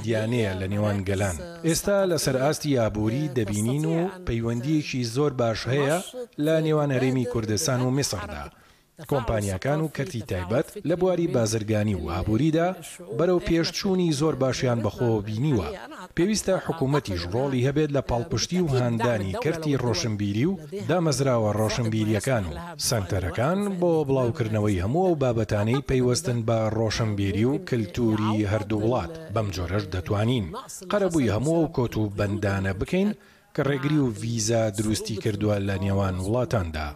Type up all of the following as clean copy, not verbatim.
پەیوەندیانەیە لە نێوان گەلان. ئێستا لەسەر ئاستی یابووری دەبینین و پەیوەندیەکی زۆر باش هەیە لە نێوان هەرێمی کوردستان و میسردا. کۆمپانیاکان و کەرتی تایبەت لە بواری بازرگانی و ئابووریدا بەرەو پێشچوونی زۆر باشیان بەخۆ بینیوە. پێویستە حکوومەتیش ڕۆڵی هەبێت لە پاڵپشتی و هاندانی کەرتی ڕۆشنبیری و دامەزراوە ڕۆشنبیریەکان و سنتەرەکان بۆ بڵاوکردنەوەی هەموو ئەو بابەتانەی پەیوەستن بە ڕۆشنبیری و کللتوری هەردوو وڵات. بەم جۆرەش دەتوانین قەرەبووی هەموو ئەو کۆت و بەندانە بکەین کە ڕێگری و ڤیزا دروستی کردووە لە نێوان وڵاتاندا.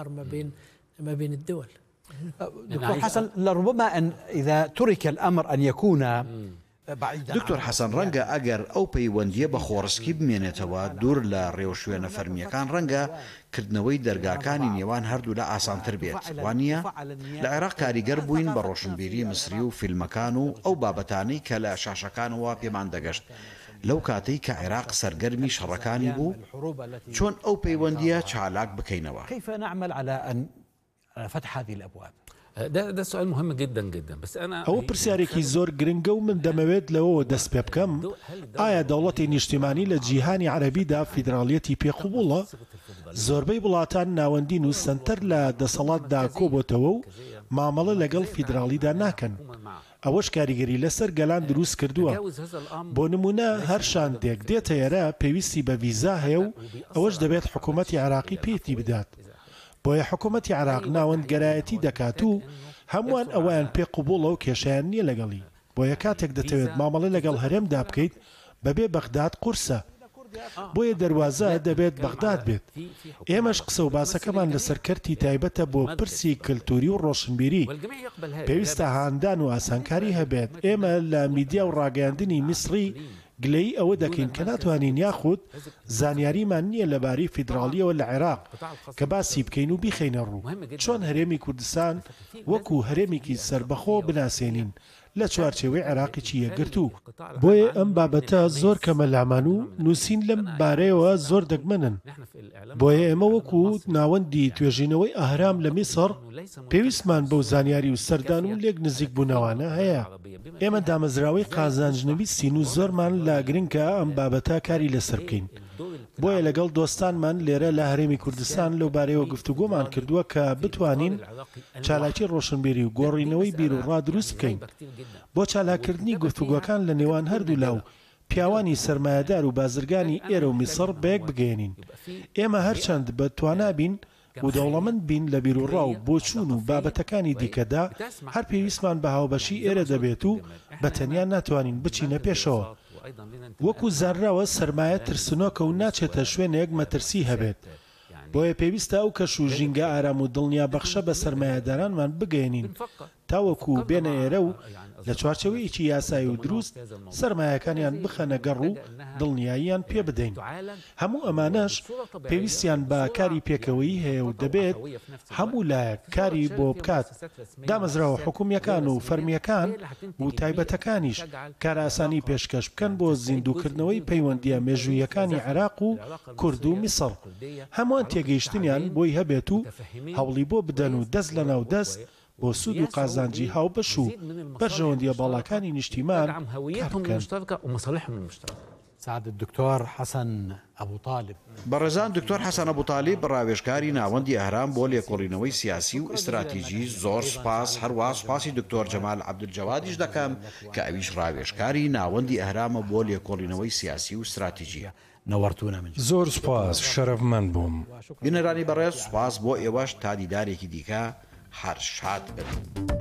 ما بين الدول. دكتور حسن، لربما أن إذا ترك الأمر أن يكون بعيدا. دكتور حسن رنگا ئەگەر ئەو پەیوەندیە بە خۆڕسکی بمێنێتەوە دوور لە ڕێو شوێنە فەرمیەکان ڕەنگە کردنەوەی دەرگاکانی نێوان هەردوو لە ئاسانتر بێت. وانە لە عێراق کاریگەر بووین بە ڕۆشنبیری مسری و فیلمەکان و ئەو بابەتانەی کە لە شاشەکانەوە پێمان دەگەشت لەو کاتەی کە عێراق سەرگەرمی شەڕەکانی بوو. چۆن ئەو پەیوەندیە چالاک بکەینەوە؟ كيف نعمل على أن فتح هذه الأبواب؟ ده سؤال مهم جدا جدا. بس أنا ئەوە پرسیارێکی زۆر گرنگە و من دەمەوێت لەوە دەست پێ بکەم. ئایا دەوڵەتی نیشتیمانی لە جیهانی عەرەبیدا فیدراڵیەتی پێقوبوڵە؟ زۆربەی وڵاتان ناوەندین و سنتەر لە دەسەڵاتدا کۆبۆتەوە و مامەڵە لەگەڵ فیدراڵیدا ناکەن. ئەوەش کاریگەری لەسەر گەلان دروست کردووە. بۆ نمونە هەر شاندێک دێتە ئێرە پێویستی بە ڤیزا هەیە و ئەوەش دەبێت حکوومەتی عێراقی پێی بدات. بۆیە حکوومەتی عێراق ناوەندگەرایەتی دەکات و هەمووان ئەویان پێ قوبوڵە و کێشیان نییە لەگەڵی. بۆیە کاتێک دەتەوێت مامەڵە لەگەڵ هەرێمدا بکەیت بەبێ بەغداد قورسە. بۆیە دەواازە دەبێت بەغداد بێت. ئێمەش قسە و باسەکەمان لەسەر کەرتی تایبەتە بۆ پرسی کللتوری و ڕۆشنبیری. پێویستە هاندان و ئاسانکاری هەبێت. ئێمە لە میدیا و ڕاگەاندنی میسری گلەی ئەوە دەکەین کە ناتوانین یاخود زانیاریمان نییە لەبارەی فیدراڵیەوە لە عێراق کە باسی بکەین و بیخەینە ڕوو. چۆن هەرێمی کوردستان وەکو هەرێمێکی سربەخۆ بناسێنین لە چوارچێوەی عێراقیی یەکگرتوو. بۆیە ئەم بابەتە زۆر کەمە لامان و نووسین لەم بارەیەوە زۆر دەگمەنن. بۆیە ئێمە وەکو ناوەندی توێژینەوەی ئاهرام لە میسر پێویستمان بەو زانیاری و سەردان و لێک نزیک بوونەوانە هەیە. ئێمە دامەزراوەی قازانجنەویستین و زۆرمان لا گرنگکە ئەم بابەتە کاری لەسەر بکەین. بۆیە لەگەڵ دۆستانمان لێرە لە هەرێمی کوردستان لەو بارەیەوە گفتوگۆمان کردووە کە بتوانین چالاکی ڕۆشنبیری و گۆڕینەوەی بیرروڕا دروست بکەین بۆ چالاکردنی گفتوگۆکان لە نێوان هەردوو لاو پیاوانی سەرمایەدار و بازرگانی ئێرە و میسر بەیەک بگەێنین. ئێمە هەرچەند بەتوانابین و دەوڵەمەند بین لە بیرروڕا و بۆچوون و بابەتەکانی دیکەدا هەر پێویستمان بە هاوبەشی ئێرە دەبێت و بەتەنیا ناتوانین بچینە پێشەوە. وەکو زانراوە سەرمایە ترسنۆکە و ناچێتە شوێنێک مەترسی هەبێت. بۆیە پێویستە ئەو کەش و ژینگە ئارام و دڵنیا بەخشە بە سەرمایەدارانمان بگەێنین تاوەکو بێنە ئێرە و لە چوارچەوەیەکی یاسایی و دروست سەرمایەکانیان بخەنە گەڕ و دڵنیاییان پێ بدەین. هەموو ئەمانەش پێویستیان بە کاری پێکەوەیی هەیە و دەبێت هەموو لایەک کاری بۆ بکات. دامەزراوە حکوومیەکان و فەرمیەکان و تایبەتەکانیش کاراسانی پێشکەش بکەن بۆ زیندووکردنەوەی پەیوەندیە مێژوویەکانی عێراق و کورد و میسر. هەمووان تێگەیشتنیان بۆی هەبێت و هەوڵی بۆ بدەن و دەست لە ناو دەست بۆ سوود و قازانجی هاوبەش و بەرژەوەندیە باڵەکانی نیشتیمان سعادة الدكتور حسن أبو طالب. بەڕێزان دکتۆر حەسەن ئەبوو تالیب ڕاوێژکاری ناوەندی ئەهرام بۆ لێکۆڵینەوەی سیاسی و ئستراتیژی زۆر سوپاس. هەروە سوپاسی دکتۆر جەمال عەبدولجەوادیش دەکەم کە ئەویش ڕاوێژکاری ناوەندی ئەهرامە بۆ لێکۆڵینەوەی سیاسی و استراتیژی. نورتونا من زۆر سوپاس، شەرەفمەند بووم. بینەرانی بەڕێز سوپاس بۆ ئێوەش تا دیدارێکی دیکە هەر شاد بن.